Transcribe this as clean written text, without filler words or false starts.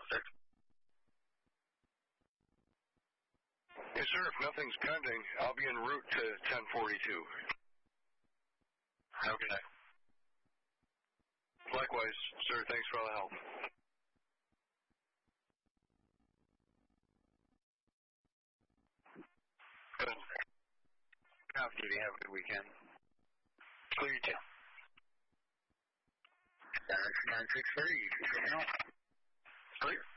sir. Yes, sir. If nothing's pending, I'll be en route to 1042. Okay. Likewise, sir. Thanks for all the help. Good. Copy. Have a good weekend. Clear you too. 963. Clear.